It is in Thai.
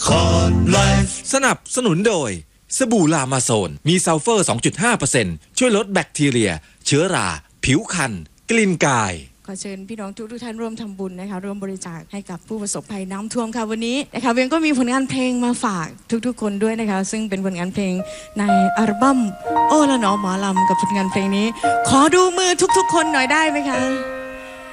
สนับสนุนโดยสบู่ลามาโซนมีซัลเฟอร์ 2.5% ช่วยลดแบคทีเรียเชื้อราผิวคันกลิ่นกายขอเชิญพี่น้องทุกท่านร่วมทำบุญนะคะร่วมบริจาคให้กับผู้ประสบภัยน้ำท่วมค่ะวันนี้นะคะเวียงก็มีผลงานเพลงมาฝากทุกๆคนด้วยนะคะซึ่งเป็นผลงานเพลงในอัลบั้มโอ้ละหนอหมอลำกับผลงานเพลงนี้ขอดูมือทุกๆคนหน่อยได้ไหมคะ